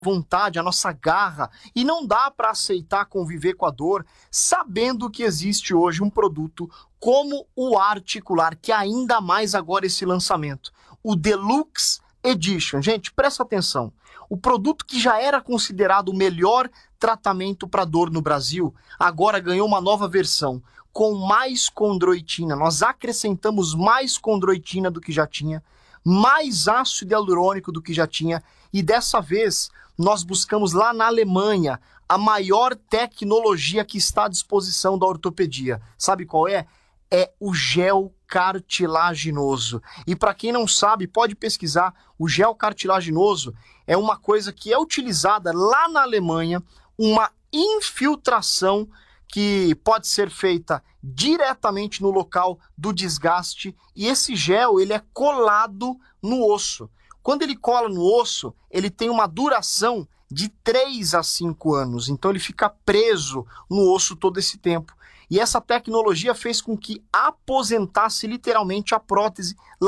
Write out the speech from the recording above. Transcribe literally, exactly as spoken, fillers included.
vontade, a nossa garra, e não dá para aceitar conviver com a dor, sabendo que existe hoje um produto como o articular, que ainda mais agora esse lançamento, o Deluxe Edition. Gente, presta atenção, o produto que já era considerado o melhor tratamento para dor no Brasil, agora ganhou uma nova versão, com mais condroitina. Nós acrescentamos mais condroitina do que já tinha, mais ácido hialurônico do que já tinha, e dessa vez nós buscamos lá na Alemanha a maior tecnologia que está à disposição da ortopedia. Sabe qual é? É o gel cartilaginoso. E para quem não sabe, pode pesquisar, o gel cartilaginoso é uma coisa que é utilizada lá na Alemanha, uma infiltração que pode ser feita diretamente no local do desgaste, e esse gel ele é colado no osso. Quando ele cola no osso, ele tem uma duração de três a cinco anos, então ele fica preso no osso todo esse tempo. E essa tecnologia fez com que aposentasse literalmente a prótese